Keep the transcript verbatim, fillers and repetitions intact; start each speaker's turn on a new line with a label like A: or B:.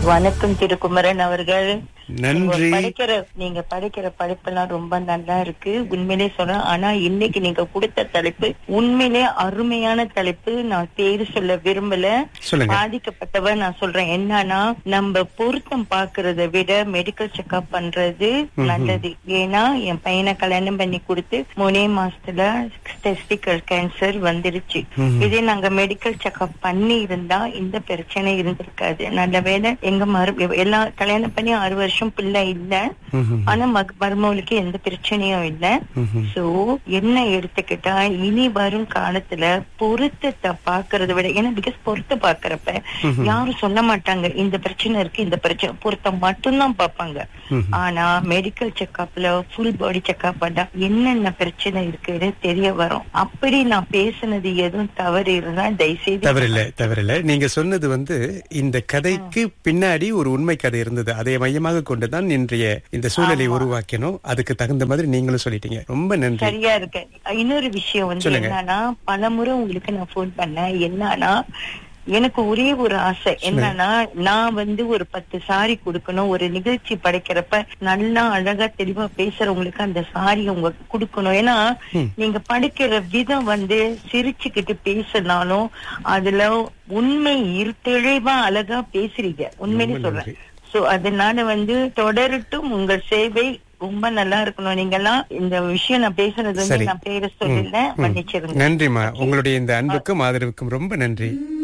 A: வணக்கம் திருக்குமரன் அவர்கள்.
B: நன்றி.
A: படிக்கிற நீங்க படிக்கிற படிப்பெல்லாம் ரொம்ப நல்லா இருக்கு, உண்மையிலே சொல்றேன். ஆனா இன்னைக்கு நீங்க கொடுத்த தலைப்பு உண்மையிலே அருமையான தலைப்பு. நான் பேரு சொல்ல விரும்பல,
B: சொல்லுங்க.
A: பாதிக்கப்பட்டவன் நான் சொல்றேன். என்னன்னா, நம்ம பொருத்தம் பாக்குறத விட மெடிக்கல் செக்அப் பண்றது நல்லது. ஏன்னா என் பையனை கல்யாணம் பண்ணி கொடுத்து மூணே மாசத்துல டெஸ்டிக்கல் கேன்சர் வந்துருச்சு. இதே நாங்க மெடிக்கல் செக்அப் பண்ணி இருந்தா இந்த பிரச்சனை இருந்திருக்காது. நல்ல வேலை எங்க மரு எல்லாம் கல்யாணம் பண்ணி ஆறு வருஷம் பிள்ளை இல்ல, ஆனா மருமகளுக்கு எந்த பிரச்சனையும் இல்ல. சோ என்ன எடுத்துக்கிட்டா, இனி வரும் காலத்துல பொருத்தத்தை பாக்குறத விட, ஏன்னா பிகாஸ் பொருத்த பாக்குறப்ப யாரும் சொல்ல மாட்டாங்க இந்த பிரச்சனை இருக்கு இந்த பிரச்சனை, பொருத்தம் மட்டும்தான் பாப்பாங்க. ஆனா மெடிக்கல் செக்அப்ல ஃபுல் பாடி செக்அப் பண்ணா என்னென்ன பிரச்சனை இருக்குன்னு தெரிய வரும். அப்படி நான் பேசுனது எதுவும் தவறு இருந்தா தயவுசெய்து
B: தவறில்லை தவறில்லை நீங்க சொன்னது வந்து இந்த கதைக்கு பின்னாடி ஒரு உண்மை கதை இருந்தது. அதை மையமாக கொண்டுதான் இன்றைய இந்த சூழலை உருவாக்கணும். அதுக்கு தகுந்த மாதிரி நீங்களும் சொல்லிட்டீங்க. ரொம்ப நன்றி.
A: சரியா இருக்கு. இன்னொரு விஷயம் வந்து என்னன்னா, பல முறை உங்களுக்கு நான் போன் பண்ணேன். என்னன்னா, எனக்கு ஒரே ஒரு ஆசை என்னன்னா, நான் வந்து ஒரு பத்து சாரி கொடுக்கணும். ஒரு நிகழ்ச்சி படைக்கிறப்ப நல்லா அழகா தெளிவா பேசுறவங்களுக்கு அந்த சாரி உங்க கொடுக்கணும். ஏன்னா நீங்க படிக்கிற விதம் வந்து சிரிச்சுக்கிட்டு பேசினாலும் அதுல உண்மை இரு தெளிவா அழகா பேசுறீங்க, உண்மையிலே சொல்றேன். சோ அதனால வந்து தொடரட்டும் உங்கள் சேவை, ரொம்ப நல்லா இருக்கணும். நீங்க எல்லாம் இந்த விஷயம் நான் பேசுறது வந்து நான் பேர சொல்லல, மன்னிச்சிருங்க.
B: நன்றிமா, உங்களுடைய இந்த அன்புக்கும் ஆதரவுக்கும் ரொம்ப நன்றி.